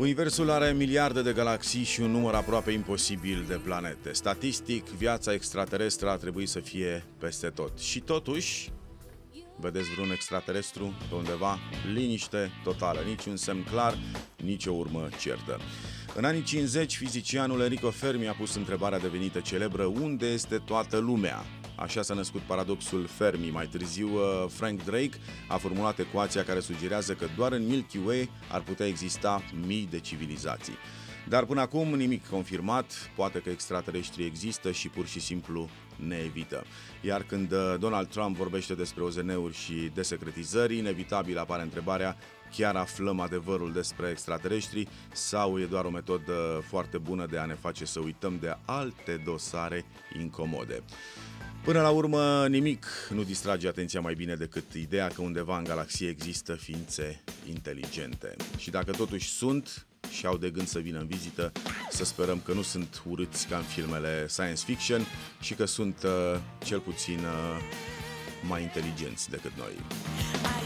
Universul are miliarde de galaxii și un număr aproape imposibil de planete. Statistic, viața extraterestră ar trebui să fie peste tot. Și totuși, vedeți vreun extraterestru pe undeva? Liniște totală, niciun semn clar, nici o urmă certă. În anii 50, fizicianul Enrico Fermi a pus întrebarea devenită celebră: unde este toată lumea? Așa s-a născut paradoxul Fermi. Mai târziu, Frank Drake a formulat ecuația care sugerează că doar în Milky Way ar putea exista mii de civilizații. Dar până acum nimic confirmat, poate că extraterestrii există și pur și simplu ne evită. Iar când Donald Trump vorbește despre OZN-uri și desecretizări, inevitabil apare întrebarea: chiar aflăm adevărul despre extraterestri sau e doar o metodă foarte bună de a ne face să uităm de alte dosare incomode? Până la urmă, nimic nu distrage atenția mai bine decât ideea că undeva în galaxie există ființe inteligente. Și dacă totuși sunt și au de gând să vină în vizită, să sperăm că nu sunt urâți ca în filmele science fiction și că sunt cel puțin mai inteligenți decât noi.